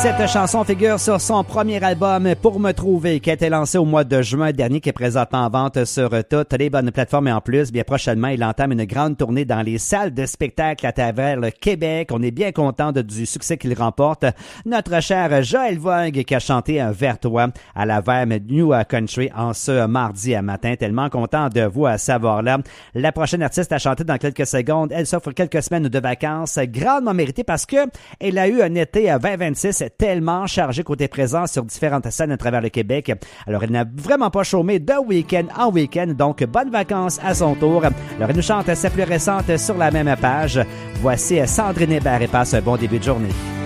Cette chanson figure sur son premier album Pour me trouver, qui a été lancé au mois de juin dernier, qui est présentement en vente sur toutes les bonnes plateformes et en plus, bien prochainement, il entame une grande tournée dans les salles de spectacle à travers le Québec. On est bien content du succès qu'il remporte. Notre cher Joël Vogue qui a chanté un Vers toi à la Verve New Country en ce mardi à matin. Tellement content de vous savoir là. La prochaine artiste à chanter dans quelques secondes. Elle s'offre quelques semaines de vacances grandement méritées parce que elle a eu un été 2026 tellement chargé côté présent sur différentes scènes à travers le Québec. Alors, elle n'a vraiment pas chômé de week-end en week-end, donc bonnes vacances à son tour. Alors, elle nous chante sa plus récente sur la même page. Voici Sandrine Hébert et passe un bon début de journée.